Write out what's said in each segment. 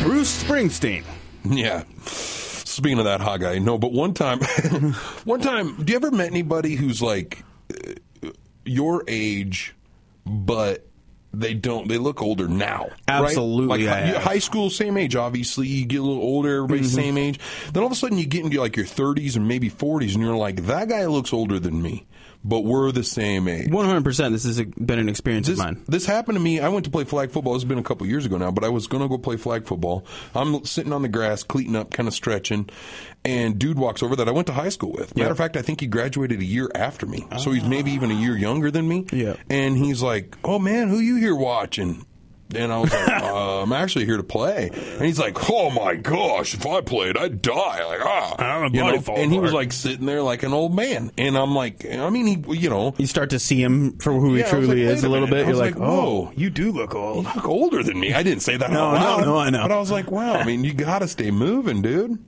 Bruce Springsteen. Yeah. Speaking of that hot guy, no, but one time, do you ever met anybody who's like your age, but they look older now? Absolutely. Right? Like high school, same age, obviously. You get a little older, everybody's same age. Then all of a sudden you get into like your 30s and maybe 40s, and you're like, that guy looks older than me. But we're the same age. 100%. This has been an experience of mine. This happened to me. I went to play flag football. This has been a couple years ago now, but I was going to go play flag football. I'm sitting on the grass, cleating up, kind of stretching, and dude walks over that I went to high school with. Matter of fact, I think he graduated a year after me. So he's maybe even a year younger than me. Yeah. And he's like, oh, man, who you here watching? And I was like, I'm actually here to play. And he's like, oh, my gosh, if I played, I'd die. Like, and he was like sitting there like an old man. And I'm like, I mean, you start to see him for who he truly is a little bit. You're like, whoa, you do look old. You look older than me. I didn't say that out loud. No, I know. But I was like, wow, I mean, you got to stay moving, dude.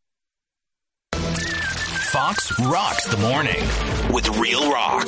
Fox rocks the morning with Real Rock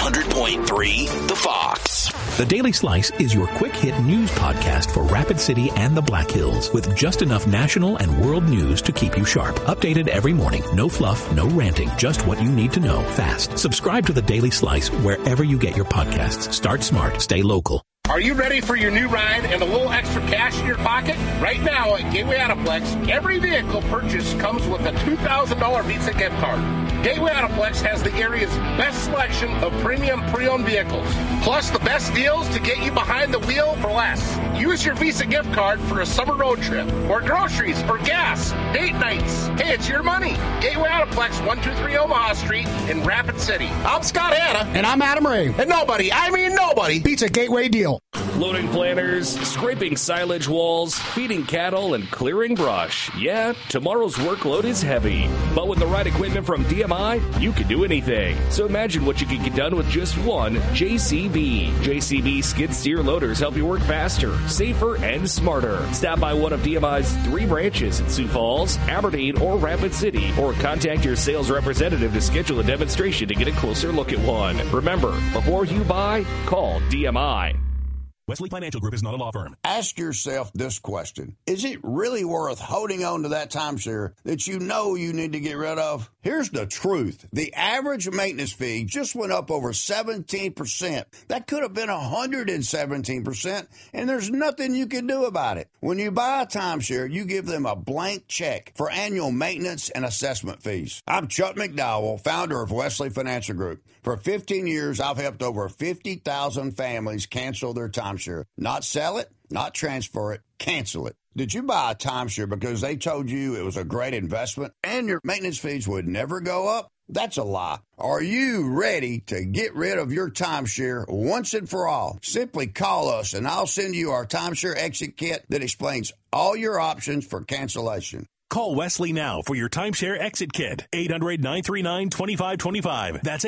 100.3 The Fox. The Daily Slice is your quick-hit news podcast for Rapid City and the Black Hills with just enough national and world news to keep you sharp. Updated every morning. No fluff, no ranting, just what you need to know fast. Subscribe to The Daily Slice wherever you get your podcasts. Start smart. Stay local. Are you ready for your new ride and a little extra cash in your pocket? Right now at Gateway Autoplex, every vehicle purchase comes with a $2,000 Visa gift card. Gateway Autoplex has the area's best selection of premium pre-owned vehicles, plus the best deals to get you behind the wheel for less. Use your Visa gift card for a summer road trip, or groceries, or gas, date nights. Hey, it's your money. Gateway Autoplex, 123 Omaha Street in Rapid City. I'm Scott Hanna. And I'm Adam Ray. And nobody beats a Gateway deal. Loading planters, scraping silage walls, feeding cattle, and clearing brush. Yeah, tomorrow's workload is heavy. But with the right equipment from DMI, you can do anything. So imagine what you could get done with just one JCB. JCB skid steer loaders help you work faster, safer, and smarter. Stop by one of DMI's 3 branches in Sioux Falls, Aberdeen, or Rapid City, or contact your sales representative to schedule a demonstration to get a closer look at one. Remember, before you buy, call DMI. Wesley Financial Group is not a law firm. Ask yourself this question. Is it really worth holding on to that timeshare that you know you need to get rid of? Here's the truth. The average maintenance fee just went up over 17%. That could have been 117%, and there's nothing you can do about it. When you buy a timeshare, you give them a blank check for annual maintenance and assessment fees. I'm Chuck McDowell, founder of Wesley Financial Group. For 15 years, I've helped over 50,000 families cancel their timeshare. Not sell it, not transfer it, cancel it. Did you buy a timeshare because they told you it was a great investment and your maintenance fees would never go up? That's a lie. Are you ready to get rid of your timeshare once and for all? Simply call us and I'll send you our timeshare exit kit that explains all your options for cancellation. Call Wesley now for your timeshare exit kit. 800-939-2525. That's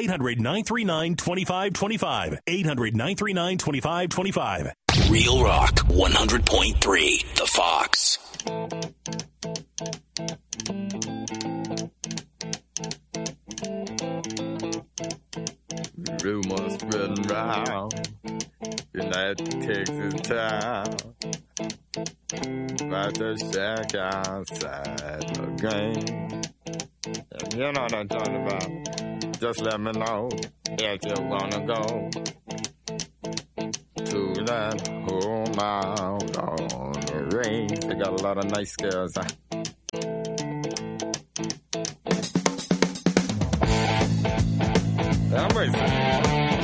800-939-2525. 800-939-2525. Real Rock 100.3 The Fox. Rumors spreading round United Texas town about the shack outside the game. If you know what I'm talking about, just let me know if you wanna go to that home out on the range. They got a lot of nice girls. I'm racing.